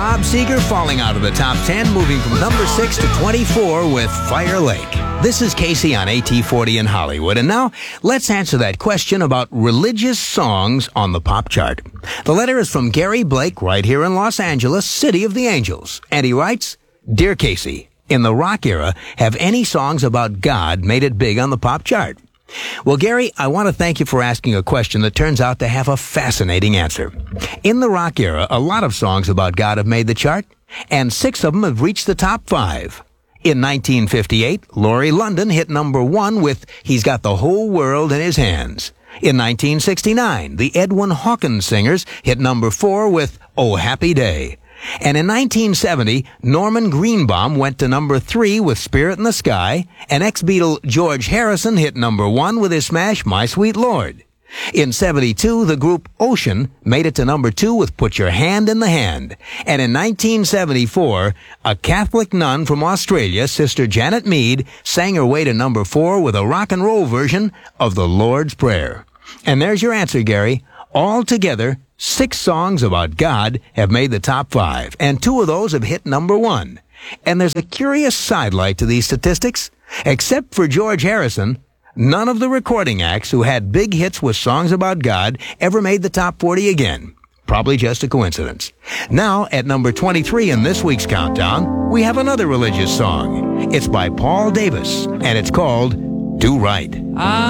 Bob Seger falling out of the top 10, moving from number 6 to 24 with Fire Lake. This is Casey on AT40 in Hollywood. And now, let's answer that question about religious songs on the pop chart. The letter is from Gary Blake, right here in Los Angeles, City of the Angels. And he writes, Dear Casey, in the rock era, have any songs about God made it big on the pop chart? Well, Gary, I want to thank you for asking a question that turns out to have a fascinating answer. In the rock era, a lot of songs about God have made the chart, and 6 of them have reached the top 5. In 1958, Laurie London hit number 1 with He's Got the Whole World in His Hands. In 1969, the Edwin Hawkins Singers hit number 4 with Oh Happy Day. And in 1970, Norman Greenbaum went to number 3 with Spirit in the Sky, and ex-Beatle George Harrison hit number 1 with his smash My Sweet Lord. In 72, the group Ocean made it to number 2 with Put Your Hand in the Hand. And in 1974, a Catholic nun from Australia, Sister Janet Mead, sang her way to number 4 with a rock and roll version of the Lord's Prayer. And there's your answer, Gary. Altogether, 6 songs about God have made the top 5, and 2 of those have hit number 1. And there's a curious sidelight to these statistics. Except for George Harrison, none of the recording acts who had big hits with songs about God ever made the top 40 again. Probably just a coincidence. Now, at number 23 in this week's countdown, we have another religious song. It's by Paul Davis, and it's called Do Right.